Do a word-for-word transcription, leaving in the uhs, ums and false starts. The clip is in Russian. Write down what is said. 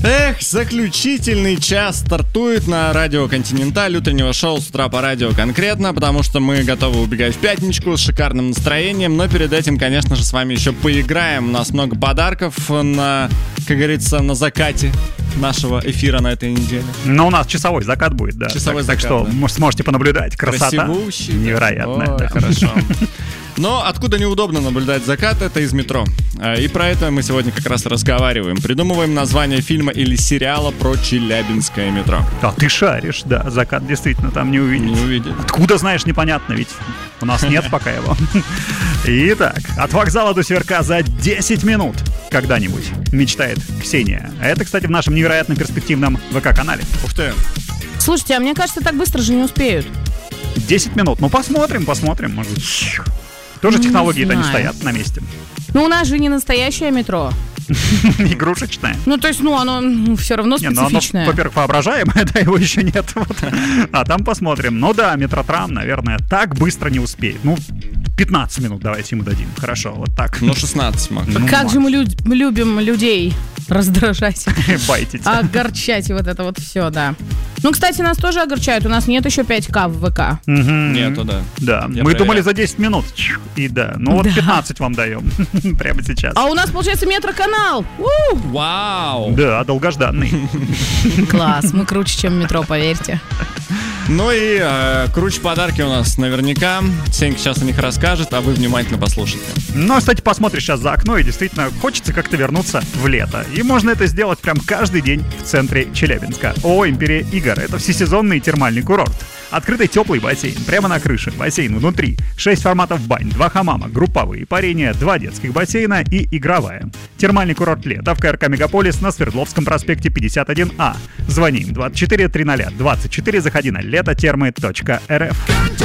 Эх, заключительный час стартует на радио Континенталь утреннего шоу с утра по радио конкретно, потому что мы готовы убегать в пятничку с шикарным настроением, но перед этим, конечно же, с вами еще поиграем. У нас много подарков на, как говорится, на закате нашего эфира на этой неделе. Но у нас часовой закат будет, да. Часовой так, закат, так что да. сможете понаблюдать. Красота красивущий, невероятная. Ой, да. Хорошо. Но откуда неудобно наблюдать закат, это из метро. И про это мы сегодня как раз разговариваем. Придумываем название фильма или сериала про Челябинское метро. А ты шаришь, да, закат действительно там не увидеть. Не увидеть. Откуда, знаешь, непонятно, ведь у нас нет пока его. Итак, от вокзала до Северка за десять минут когда-нибудь, мечтает Ксения. А это, кстати, в нашем невероятно перспективном ВК-канале. Ух ты. Слушайте, а мне кажется, так быстро же не успеют. десять минут. Ну, посмотрим, посмотрим. Может, тоже Не технологии-то не знаю. стоят на месте. Ну, у нас же не настоящее метро. Игрушечное. Ну, то есть, ну, оно ну, все равно Не, ну оно, специфичное. во-первых, воображаемое, да, его еще нет. Вот. А там посмотрим. Ну да, Метротрам, наверное, так быстро не успеет. Ну, пятнадцать минут давайте ему дадим. Хорошо, вот так. Ну, шестнадцать, Мак. Ну, Как Макс. же мы лю- любим людей раздражать, Байтить. огорчать и вот это вот все, да. Ну, кстати, нас тоже огорчают. У нас нет еще пять ка в ВК. Мгм. Нету, да. Да, Я мы проверяю. думали за десять минут. Чух, и да, ну вот Да. пятнадцать вам даем. Прямо сейчас. А у нас, получается, метроканал. У! Вау! Да, долгожданный. Класс, мы круче, чем метро, поверьте. Ну и э, круче подарки у нас наверняка. Сенька сейчас о них расскажет, а вы внимательно послушайте. Ну, кстати, посмотришь сейчас за окно, и действительно хочется как-то вернуться в лето. И можно это сделать прям каждый день в центре Челябинска. О, Империя игр. Это всесезонный термальный курорт. Открытый теплый бассейн прямо на крыше, бассейн внутри, шесть форматов бань, два хамама, групповые парения, два детских бассейна и игровая. Термальный курорт «Лето» в КРК «Мегаполис» на Свердловском проспекте пятьдесят один А. Звони им двадцать четыре триста двадцать четыре, заходи на летотермы точка эр эф.